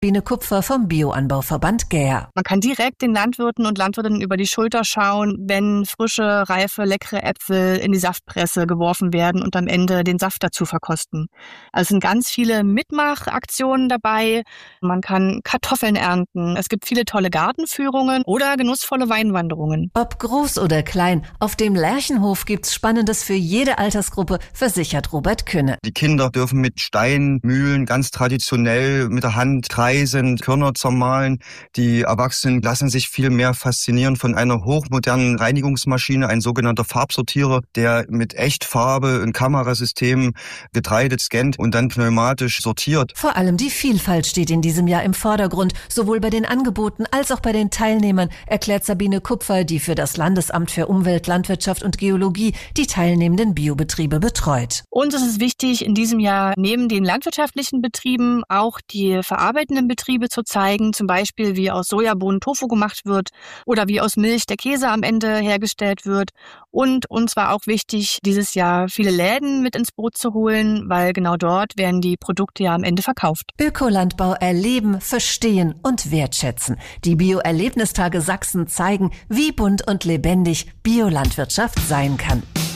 Biene Kupfer vom Bioanbauverband Gähr. Man kann direkt den Landwirten und Landwirtinnen über die Schulter schauen, wenn frische, reife, leckere Äpfel in die Saftpresse geworfen werden und am Ende den Saft dazu verkosten. Also es sind ganz viele Mitmachaktionen dabei. Man kann Kartoffeln ernten. Es gibt viele tolle Gartenführungen oder genussvolle Weinwanderungen. Ob groß oder klein, auf dem Lerchenhof gibt's Spannendes für jede Altersgruppe, versichert Robert Künne. Die Kinder dürfen mit Steinmühlen ganz traditionell mit der Hand kreisen, Körner zermahlen. Die Erwachsenen lassen sich viel mehr faszinieren von einer hochmodernen Reinigungsmaschine, ein sogenannter Farbsortierer, der mit Echtfarbe ein Kamerasystem Getreide scannt und dann pneumatisch sortiert. Vor allem die Vielfalt steht in diesem Jahr im Vordergrund, sowohl bei den Angeboten als auch bei den Teilnehmern, erklärt Sabine Kupfer, die für das Landesamt für Umwelt, Landwirtschaft und Geologie die teilnehmenden Biobetriebe betreut. Uns ist es wichtig, in diesem Jahr neben den landwirtschaftlichen Betrieben auch die verarbeitenden Betriebe zu zeigen, zum Beispiel wie aus Sojabohnen Tofu gemacht wird oder wie aus Milch der Käse am Ende hergestellt wird. Und uns war auch wichtig, dieses Jahr viele Läden mit ins Boot zu holen, weil genau dort werden die Produkte ja am Ende verkauft. Ökolandbau erleben, verstehen und wertschätzen. Die Bio-Erlebnistage Sachsen zeigen, wie bunt und lebendig Biolandwirtschaft sein kann.